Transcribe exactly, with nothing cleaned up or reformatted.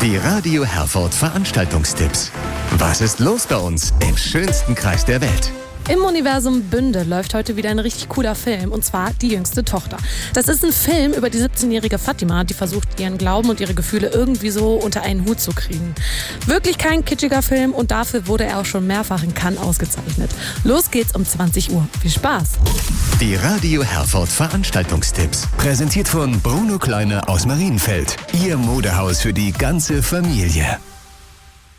Die Radio Herford Veranstaltungstipps. Was ist los bei uns im schönsten Kreis der Welt? Im Universum Bünde läuft heute wieder ein richtig cooler Film, und zwar Die jüngste Tochter. Das ist ein Film über die siebzehnjährige Fatima, die versucht, ihren Glauben und ihre Gefühle irgendwie so unter einen Hut zu kriegen. Wirklich kein kitschiger Film, und dafür wurde er auch schon mehrfach in Cannes ausgezeichnet. Los geht's um zwanzig Uhr. Viel Spaß! Die Radio Herford Veranstaltungstipps. Präsentiert von Bruno Kleine aus Marienfeld. Ihr Modehaus für die ganze Familie.